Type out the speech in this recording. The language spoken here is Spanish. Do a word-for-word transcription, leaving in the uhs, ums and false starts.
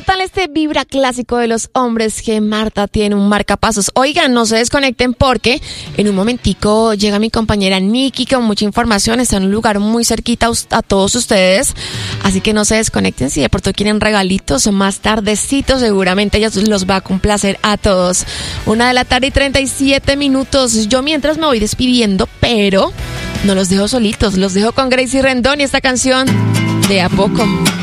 tal este vibra clásico de los hombres que Marta tiene un marcapasos? Oigan, no se desconecten porque en un momentico llega mi compañera Nikki con mucha información. Está en un lugar muy cerquita a todos ustedes, así que no se desconecten. Si de pronto quieren regalitos más tardecito, seguramente ella los va a complacer a todos. Una de la tarde y treinta y siete minutos. Yo mientras me voy despidiendo, pero no los dejo solitos, los dejo con Gracie Rendón y esta canción de A Poco.